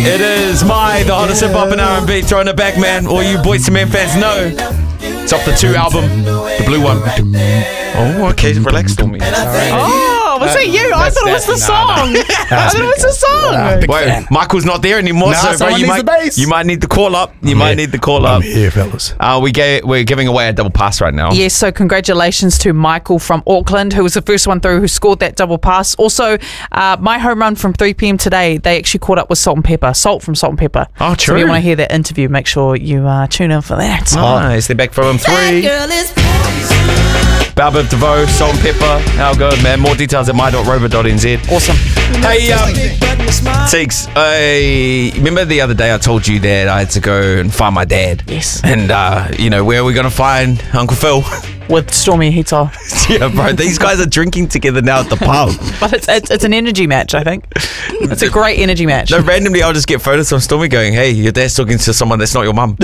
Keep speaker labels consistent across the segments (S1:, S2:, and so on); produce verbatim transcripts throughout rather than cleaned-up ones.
S1: It is my, the hottest hip hop and R and B, throwing it back, man. All you Boyz two Men fans know. It's off the two album, the blue one. Oh, okay, relax, Stormy.
S2: Oh, was it you? I thought it was the song. I thought it was the song.
S1: Wait, Michael's not there anymore,
S3: Nah,
S1: so bro, you
S3: needs
S1: might,
S3: the bass.
S1: you might need to call up. You might need to call up.
S3: I'm here, fellas.
S1: Uh, we gave, we're giving away a double pass right now.
S2: Yes, so congratulations to Michael from Auckland, who was the first one through, who scored that double pass. Also, uh, my home run from three p.m. today, they actually caught up with Salt and Pepper. Salt from Salt and Pepper.
S1: Oh, true.
S2: So if you want to hear that interview, make sure you uh, tune in for that.
S1: Nice, they're back from three. Balbert DeVoe, Salt and Pepper. How good, man. More details at my dot rover dot n z.
S2: Awesome.
S1: Hey, um, Teeks, I remember the other day I told you that I had to go and find my dad.
S2: Yes.
S1: And, uh, you know, where are we going to find Uncle Phil?
S2: With Stormy Hito.
S1: Yeah, bro, these guys are drinking together now at the pub.
S2: But it's, it's it's an energy match, I think. It's a great energy match.
S1: No, randomly I'll just get photos from Stormy going, hey, your dad's talking to someone that's not your mum.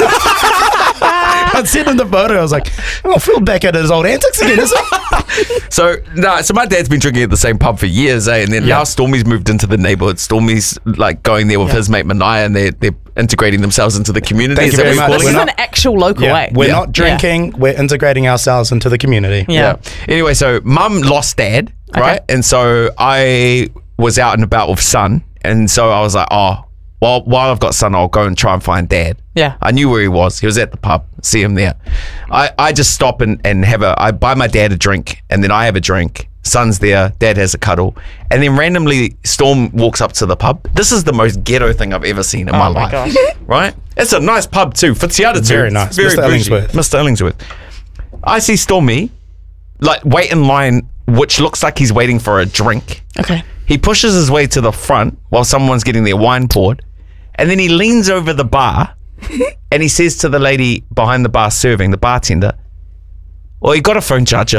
S3: I'd seen in the photo, I was like, oh, Phil back at his old antics again, isn't it?
S1: So, no, so my dad's been drinking at the same pub for years, eh? And then
S3: Yeah.
S1: now Stormy's moved into the neighbourhood. Stormy's like going there with
S2: Yeah.
S1: his mate Manaya, and they're, they're integrating themselves into the community.
S3: Thank
S1: Is
S3: you
S1: that
S3: very
S1: what
S3: much.
S1: you're
S2: This
S1: calling
S2: is
S1: it?
S2: an actual local
S3: Yeah,
S2: way.
S3: we're
S1: Yeah.
S3: not drinking, we're integrating ourselves into the community.
S2: Yeah.
S1: Anyway, so mum lost dad,
S2: Okay.
S1: right? And so I was out and about with son, and so I was like, oh, well, while I've got son, I'll go and try and find dad.
S2: Yeah.
S1: I knew where he was. He was at the pub. See him there. I, I just stop and, and have a, I buy my dad a drink, and then I have a drink. Son's there, dad has a cuddle, and then randomly Storm walks up to the pub. This is the most ghetto thing I've ever seen in my,
S2: Oh my
S1: life.
S2: gosh.
S1: Right? It's a nice pub too. Fitiata too.
S3: Very nice.
S1: Very
S3: Mister
S1: bougie.
S3: Ellingsworth.
S1: Mister Ellingsworth. I see Stormy like wait in line, which looks like he's waiting for a drink.
S2: Okay.
S1: He pushes his way to the front while someone's getting their wine poured, and then he leans over the bar and he says to the lady behind the bar serving, the bartender, well, he got a phone charger.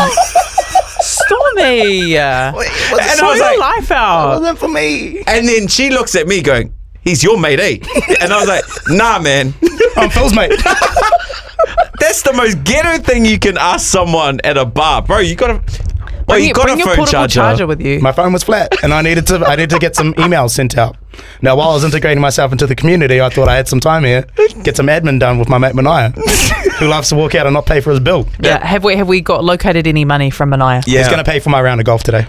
S2: Stormy. Uh,
S1: And I
S2: sort
S1: was
S2: your
S1: like,
S2: life out.
S3: Wasn't for me.
S1: and then she looks at me going, he's your mate, eh? And I was like, nah, man.
S3: I'm Phil's mate.
S1: That's the most ghetto thing you can ask someone at a bar. Bro, you got a, well,
S2: Bring,
S1: you
S2: your-
S1: got
S2: bring
S1: a
S2: your
S1: phone
S2: portable
S1: charger.
S2: charger with you.
S3: My phone was flat, and I needed to. I needed to get some emails sent out. Now, while I was integrating myself into the community, I thought I had some time here, get some admin done with my mate Manaya, who loves to walk out and not pay for his bill.
S2: Yeah. Have we have we got located any money from Manaya?
S1: Yeah.
S3: He's going to pay for my round of golf today.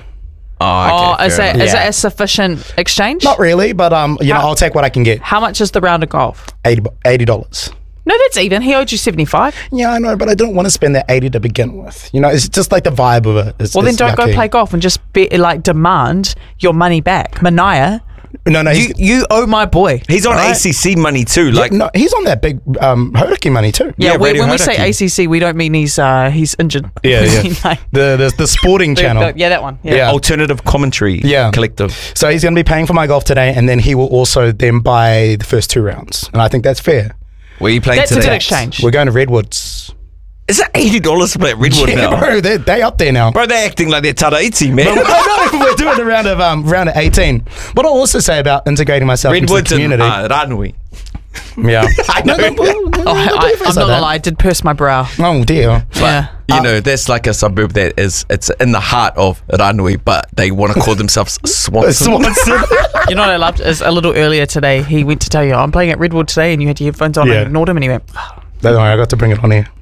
S1: Oh, okay,
S2: Oh, is
S1: fair
S2: that
S1: enough.
S2: is
S3: Yeah.
S2: that a sufficient exchange?
S3: Not really, but um, you know,
S2: How-
S3: I'll take what I can get.
S2: How much is the round of golf?
S3: eighty dollars.
S2: No, that's even. He owed you seventy-five.
S3: Yeah, I know, but I don't want to spend that eighty to begin with. You know, it's just like the vibe of it. It's,
S2: Well, then
S3: it's
S2: don't go
S3: yucky.
S2: play golf and just be, like demand your money back. Manaya,
S3: No, no,
S2: you,
S3: he's,
S2: you owe my boy.
S1: He's on
S2: Right?
S1: A C C money too. Like,
S3: no, he's on that big um, Hodaki money too.
S2: Yeah,
S1: Yeah,
S2: we,
S1: Radio
S2: when we say
S1: Hodaki.
S2: A C C, we don't mean he's uh, he's injured.
S3: Yeah,
S2: We
S3: yeah.
S2: mean, like,
S3: The, the the sporting
S2: the-
S3: channel.
S2: the- yeah, that one. Yeah.
S3: Yeah.
S1: alternative commentary
S3: Yeah.
S1: collective.
S3: So he's going to be paying for my golf today, and then he will also then buy the first two rounds, and I think that's fair.
S1: Where are you playing
S2: That's a
S1: today?
S2: good exchange.
S3: We're going to Redwoods.
S1: Is it eighty dollars to play at Redwood
S3: Yeah,
S1: now?
S3: bro, they're they up there now.
S1: Bro, they're acting like they're Taraiti, man.
S3: I know, we're doing a round of um, round of eighteen. What I'll also say about integrating myself
S1: Redwoods
S3: into the
S1: and
S3: community.
S1: uh, Ranui.
S3: yeah,
S1: I know.
S2: Oh, I, I'm not gonna lie, I did purse my brow.
S3: Oh dear.
S2: Yeah.
S1: You know, that's like a suburb that is, it's in the heart of Ranui, but they want to call themselves Swanson.
S3: Swanson.
S2: You know what I loved is a little earlier today, he went to tell you, I'm playing at Redwood today, and you had your headphones on
S3: Yeah.
S2: and ignored him, and he went,
S3: Don't worry, I got to bring it on here.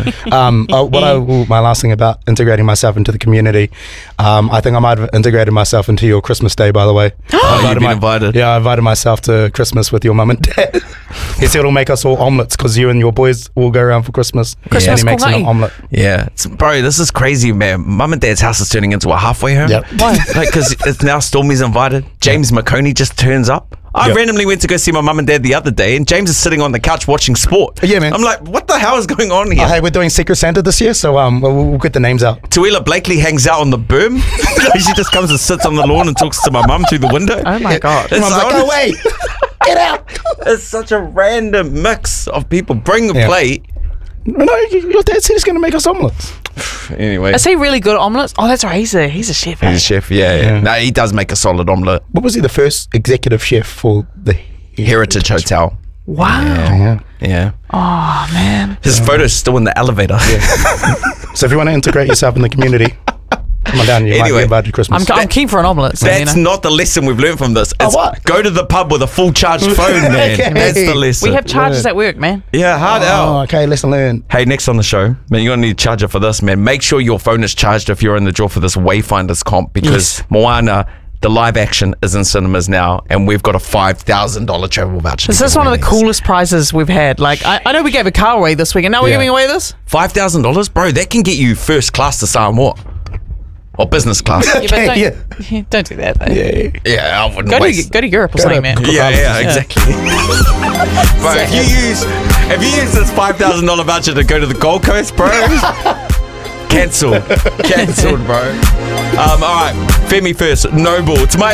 S3: um, uh, what I, my last thing about integrating myself into the community, um, I think I might have integrated myself into your Christmas day, by the way.
S1: Oh,
S3: I
S1: you've been
S3: my-
S1: invited.
S3: Yeah, I invited myself to Christmas with your mum and dad. He said it'll make us all omelets because you and your boys will go around for Christmas.
S2: Christmas
S3: and he makes an
S2: Kumai.
S3: omelet.
S1: Yeah. It's, bro, this is crazy, man. Mum and Dad's house is turning into a halfway home.
S3: Yep.
S2: Why?
S1: Like, because it's now Stormy's invited. James McConey just turns up. I
S3: Yep.
S1: randomly went to go see my mum and dad the other day, and James is sitting on the couch watching sport.
S3: Yeah, man.
S1: I'm like, what the hell is going on here?
S3: Oh, hey, we're doing Secret Santa this year, so um, we'll, we'll get the names out.
S1: Tuila Blakely hangs out on the berm. She just comes and sits on the lawn and talks to my mum through the window.
S2: oh my God.
S1: It's
S3: Mum's like,
S1: honest-
S3: go away, get out.
S1: It's such a random mix of people. Bring a
S3: Yeah.
S1: plate.
S3: No, your dad said he's going to make us omelets.
S1: Anyway,
S2: Is he really good at omelets? Oh, that's right, he's a, he's a chef. eh?
S1: he's a chef. Yeah, yeah.
S3: Yeah.
S1: No, he does make a solid omelette.
S3: What was he, the first executive chef for the
S1: Heritage Hotel.
S2: Wow.
S3: Yeah.
S1: Yeah.
S2: Oh, man.
S1: His photo's still in the elevator.
S3: So if you want to integrate yourself in the community, Come on down, you
S1: Anyway,
S3: might be invited to Christmas.
S2: I'm, I'm keen for an omelette. So,
S1: That's
S2: you know.
S1: not the lesson we've learned from this. It's
S3: what?
S1: Go to the pub with a full charged phone, man.
S3: Okay.
S1: That's the lesson.
S2: We have charges
S3: Word.
S2: at work, man.
S1: yeah, hard
S3: oh,
S1: out.
S3: okay, lesson learned.
S1: Hey, next on the show, man, you're going to need a charger for this, man. Make sure your phone is charged if you're in the draw for this Wayfinders comp because
S2: Yes.
S1: Moana, the live action, is in cinemas now, and we've got a five thousand dollars travel voucher.
S2: This is one of the coolest prizes we've had. Like, I, I know we gave a car away this week, and now we're
S3: Yeah.
S2: giving away this?
S1: five thousand dollars? Bro, that can get you first class to Samoa. Or business class.
S2: Yeah, but
S3: Okay,
S2: don't,
S3: yeah.
S2: yeah, don't do that, though.
S3: Yeah.
S1: yeah, I wouldn't
S2: Go,
S1: waste.
S2: to, go to Europe or
S3: Go
S2: something,
S3: to
S2: man.
S3: Cook-
S1: Yeah, yeah,
S3: Yeah.
S1: exactly. Bro, if you use if you use this five thousand dollar voucher to go to the Gold Coast, bro, cancelled, cancelled, bro. Um, all right, Femi first, Noble. It's my